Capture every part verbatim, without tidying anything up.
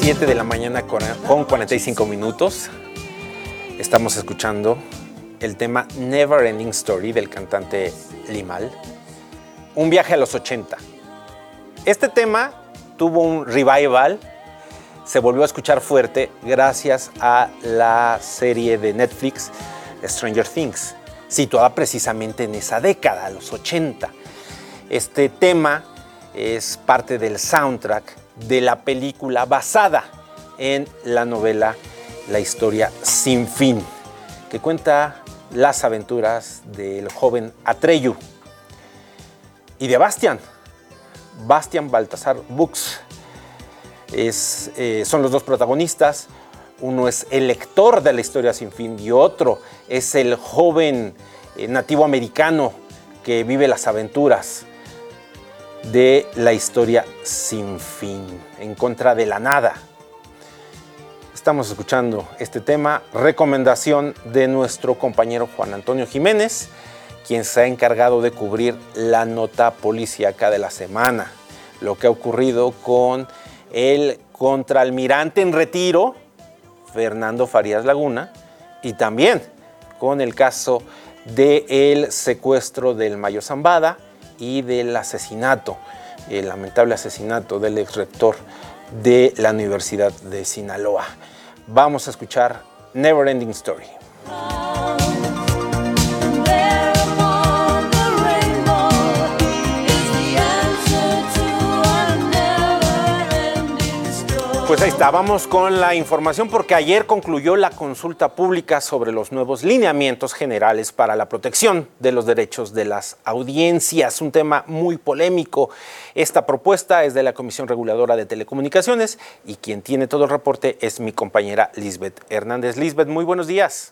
siete de la mañana con cuarenta y cinco minutos. Estamos escuchando el tema Never Ending Story del cantante Limahl, un viaje a los ochenta. Este tema tuvo un revival, se volvió a escuchar fuerte gracias a la serie de Netflix Stranger Things, situada precisamente en esa década, los ochenta. Este tema es parte del soundtrack de la película basada en la novela La historia sin fin, que cuenta las aventuras del joven Atreyu y de Bastian, Bastian Baltasar Bux. Es, eh, son los dos protagonistas. Uno es el lector de La historia sin fin y otro es el joven eh, nativo americano que vive las aventuras de la historia sin fin, en contra de la nada. Estamos escuchando este tema, recomendación de nuestro compañero Juan Antonio Jiménez, quien se ha encargado de cubrir la nota policíaca de la semana, lo que ha ocurrido con el contraalmirante en retiro, Fernando Farías Laguna, y también con el caso del secuestro del mayor Zambada y del asesinato, el lamentable asesinato del ex rector de la Universidad de Sinaloa. Vamos a escuchar Never Ending Story. Pues ahí está, vamos con la información porque ayer concluyó la consulta pública sobre los nuevos lineamientos generales para la protección de los derechos de las audiencias, un tema muy polémico. Esta propuesta es de la Comisión Reguladora de Telecomunicaciones y quien tiene todo el reporte es mi compañera Lisbeth Hernández. Lisbeth, muy buenos días.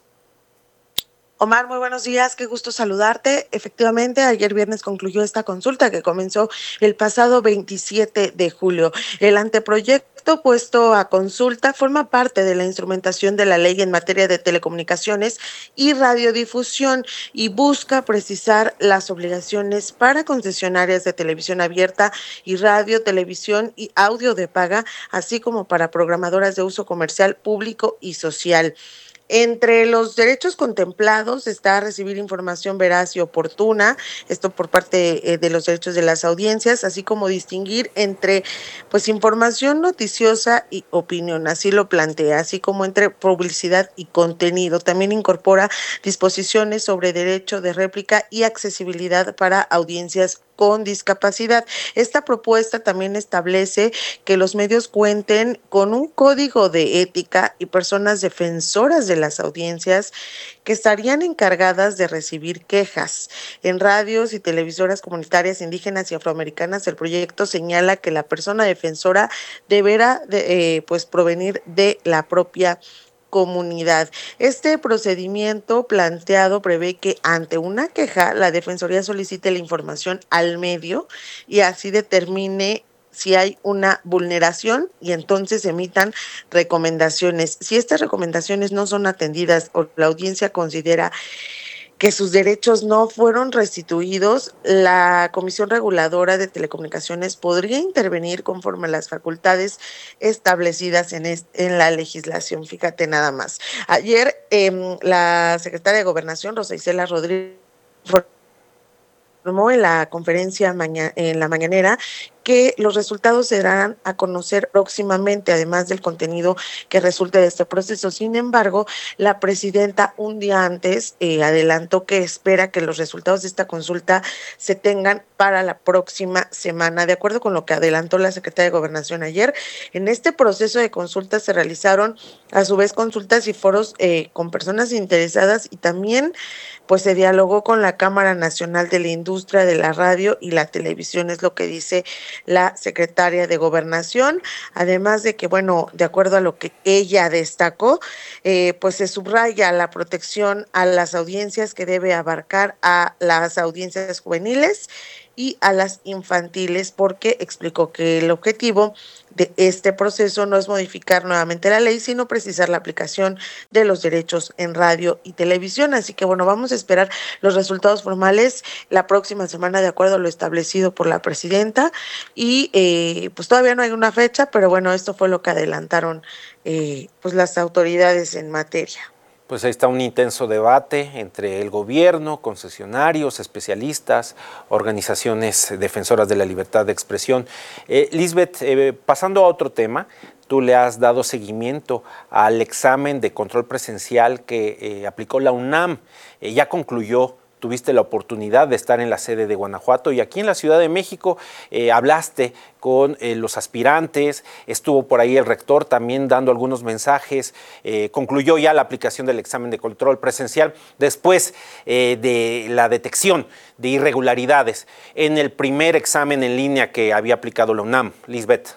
Omar, muy buenos días, qué gusto saludarte. Efectivamente, ayer viernes concluyó esta consulta que comenzó el pasado veintisiete de julio. El anteproyecto puesto a consulta forma parte de la instrumentación de la ley en materia de telecomunicaciones y radiodifusión y busca precisar las obligaciones para concesionarias de televisión abierta y radio, televisión y audio de paga, así como para programadoras de uso comercial, público y social. Entre los derechos contemplados está recibir información veraz y oportuna, esto por parte eh, de los derechos de las audiencias, así como distinguir entre pues información noticiosa y opinión, así lo plantea, así como entre publicidad y contenido. También incorpora disposiciones sobre derecho de réplica y accesibilidad para audiencias con discapacidad. Esta propuesta también establece que los medios cuenten con un código de ética y personas defensoras de las audiencias que estarían encargadas de recibir quejas. En radios y televisoras comunitarias indígenas y afroamericanas, el proyecto señala que la persona defensora deberá de, eh, pues provenir de la propia comunidad. Este procedimiento planteado prevé que ante una queja la Defensoría solicite la información al medio y así determine si hay una vulneración y entonces emitan recomendaciones. Si estas recomendaciones no son atendidas o la audiencia considera que sus derechos no fueron restituidos, la Comisión Reguladora de Telecomunicaciones podría intervenir conforme a las facultades establecidas en, este, en la legislación. Fíjate nada más. Ayer eh, la secretaria de Gobernación, Rosa Isela Rodríguez, informó en la conferencia maña, en la mañanera que los resultados se darán a conocer próximamente, además del contenido que resulte de este proceso. Sin embargo, la presidenta un día antes eh, adelantó que espera que los resultados de esta consulta se tengan para la próxima semana. De acuerdo con lo que adelantó la secretaria de Gobernación ayer, en este proceso de consulta se realizaron a su vez consultas y foros eh, con personas interesadas y también pues se dialogó con la Cámara Nacional de la Industria de la Radio y la Televisión, es lo que dice la secretaria de Gobernación, además de que, bueno, de acuerdo a lo que ella destacó, eh, pues se subraya la protección a las audiencias que debe abarcar a las audiencias juveniles y a las infantiles, porque explicó que el objetivo de este proceso no es modificar nuevamente la ley, sino precisar la aplicación de los derechos en radio y televisión. Así que bueno, vamos a esperar los resultados formales la próxima semana de acuerdo a lo establecido por la presidenta y eh, pues todavía no hay una fecha, pero bueno, esto fue lo que adelantaron eh, pues las autoridades en materia. Pues ahí está un intenso debate entre el gobierno, concesionarios, especialistas, organizaciones defensoras de la libertad de expresión. Eh, Lisbeth, eh, pasando a otro tema, tú le has dado seguimiento al examen de control presencial que eh, aplicó la UNAM. Eh, ya concluyó. Tuviste la oportunidad de estar en la sede de Guanajuato y aquí en la Ciudad de México eh, hablaste con eh, los aspirantes, estuvo por ahí el rector también dando algunos mensajes, eh, concluyó ya la aplicación del examen de control presencial después eh, de la detección de irregularidades en el primer examen en línea que había aplicado la UNAM. Lisbeth.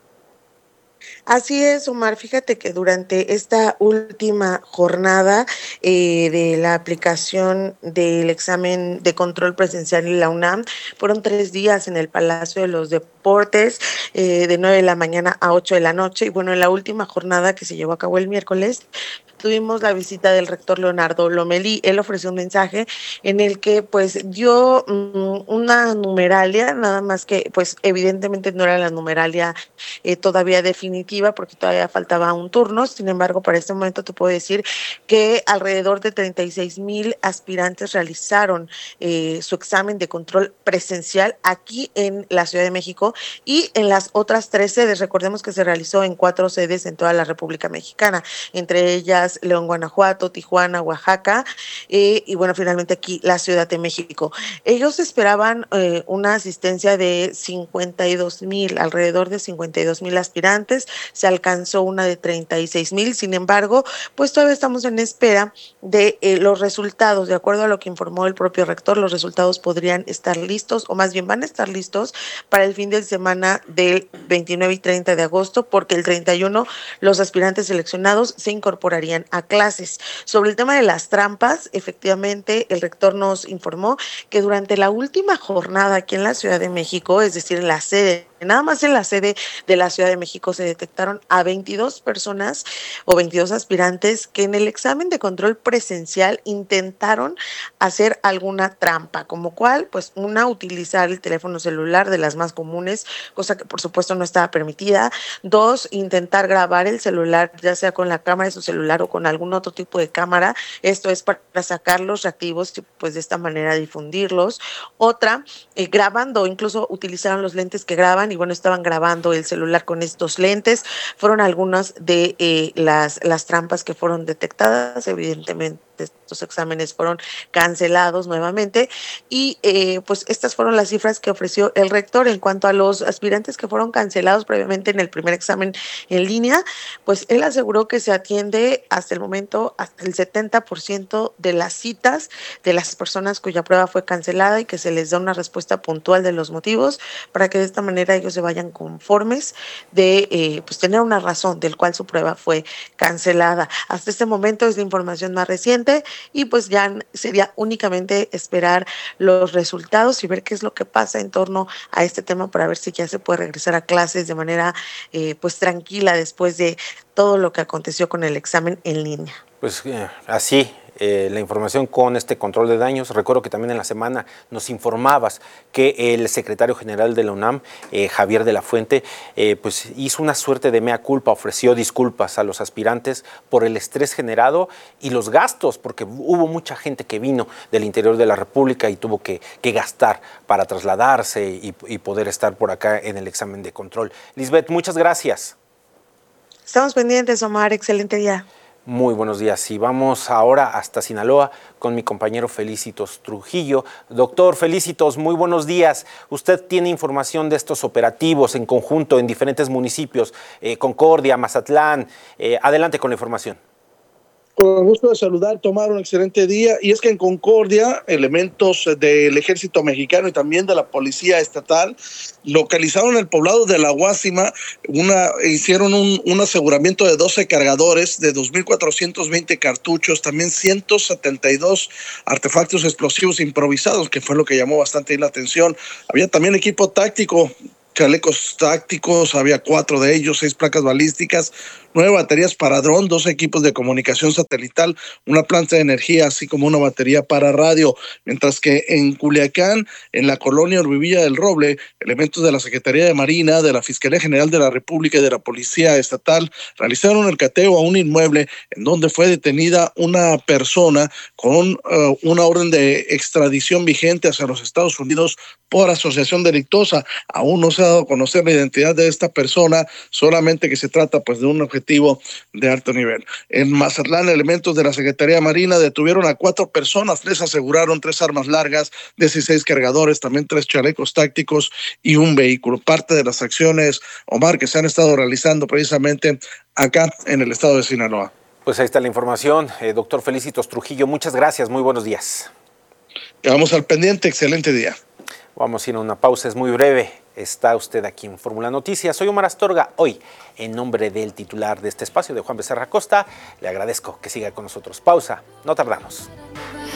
Así es, Omar. Fíjate que durante esta última jornada eh, de la aplicación del examen de control presencial en la UNAM, fueron tres días en el Palacio de los Deportes, eh, de nueve de la mañana a ocho de la noche. Y bueno, en la última jornada que se llevó a cabo el miércoles, tuvimos la visita del rector Leonardo Lomelí. Él ofreció un mensaje en el que pues dio um, una numeralia, nada más que pues evidentemente no era la numeralia eh, todavía definitiva porque todavía faltaba un turno. Sin embargo, para este momento te puedo decir que alrededor de treinta y seis mil aspirantes realizaron eh, su examen de control presencial aquí en la Ciudad de México y en las otras tres sedes. Recordemos que se realizó en cuatro sedes en toda la República Mexicana, entre ellas León, Guanajuato, Tijuana, Oaxaca eh, y bueno, finalmente aquí la Ciudad de México. Ellos esperaban eh, una asistencia de cincuenta y dos mil, alrededor de cincuenta y dos mil aspirantes, se alcanzó una de treinta y seis mil, sin embargo, pues todavía estamos en espera de eh, los resultados. De acuerdo a lo que informó el propio rector, los resultados podrían estar listos, o más bien van a estar listos para el fin de semana del veintinueve y treinta de agosto, porque el treinta y uno los aspirantes seleccionados se incorporarían a clases. Sobre el tema de las trampas, efectivamente, el rector nos informó que durante la última jornada aquí en la Ciudad de México, es decir, en la sede, nada más en la sede de la Ciudad de México se detectaron a veintidós personas o veintidós aspirantes que en el examen de control presencial intentaron hacer alguna trampa, como cual, pues una, utilizar el teléfono celular, de las más comunes, cosa que por supuesto no estaba permitida. Dos, intentar grabar el celular, ya sea con la cámara de su celular o con algún otro tipo de cámara. Esto es para sacar los reactivos y pues de esta manera difundirlos. Otra, eh, grabando, incluso utilizaron los lentes que graban y bueno, estaban grabando el celular con estos lentes. Fueron algunas de eh, las, las trampas que fueron detectadas. Evidentemente estos exámenes fueron cancelados nuevamente y eh, pues estas fueron las cifras que ofreció el rector. En cuanto a los aspirantes que fueron cancelados previamente en el primer examen en línea, pues él aseguró que se atiende hasta el momento hasta el setenta por ciento de las citas de las personas cuya prueba fue cancelada y que se les da una respuesta puntual de los motivos para que de esta manera ellos se vayan conformes de eh, pues tener una razón del cual su prueba fue cancelada. Hasta este momento es la información más reciente y pues ya sería únicamente esperar los resultados y ver qué es lo que pasa en torno a este tema para ver si ya se puede regresar a clases de manera eh, pues tranquila después de todo lo que aconteció con el examen en línea. Pues eh, así, eh, la información con este control de daños. Recuerdo que también en la semana nos informabas que el secretario general de la UNAM, eh, Javier de la Fuente, eh, pues hizo una suerte de mea culpa, ofreció disculpas a los aspirantes por el estrés generado y los gastos, porque hubo mucha gente que vino del interior de la República y tuvo que, que gastar para trasladarse y, y poder estar por acá en el examen de control. Lisbeth, muchas gracias. Estamos pendientes, Omar. Excelente día. Muy buenos días y vamos ahora hasta Sinaloa con mi compañero Felicitos Trujillo. Doctor Felicitos, muy buenos días. Usted tiene información de estos operativos en conjunto en diferentes municipios, eh, Concordia, Mazatlán. Eh, adelante con la información. Con el gusto de saludar, tomar un excelente día. Y es que en Concordia, elementos del Ejército Mexicano y también de la Policía Estatal localizaron el poblado de La Guásima, una, hicieron un, un aseguramiento de doce cargadores, de dos mil cuatrocientos veinte cartuchos, también ciento setenta y dos artefactos explosivos improvisados, que fue lo que llamó bastante la atención. Había también equipo táctico, chalecos tácticos, había cuatro de ellos, seis placas balísticas, nueve baterías para dron, dos equipos de comunicación satelital, una planta de energía, así como una batería para radio. Mientras que en Culiacán, en la colonia Urbivilla del Roble, elementos de la Secretaría de Marina, de la Fiscalía General de la República y de la Policía Estatal realizaron el cateo a un inmueble en donde fue detenida una persona con uh, una orden de extradición vigente hacia los Estados Unidos por asociación delictuosa. Aún no se ha dado a conocer la identidad de esta persona, solamente que se trata pues de un objetivo de alto nivel. En Mazatlán, elementos de la Secretaría de Marina detuvieron a cuatro personas, les aseguraron tres armas largas, dieciséis cargadores, también tres chalecos tácticos y un vehículo. Parte de las acciones, Omar, que se han estado realizando precisamente acá en el estado de Sinaloa. Pues ahí está la información. Eh, doctor Felicitos Trujillo, muchas gracias, muy buenos días. Quedamos al pendiente, excelente día. Vamos a ir a una pausa, es muy breve. Está usted aquí en Fórmula Noticias. Soy Omar Astorga. Hoy, en nombre del titular de este espacio, de Juan Becerra Costa, le agradezco que siga con nosotros. Pausa, no tardamos.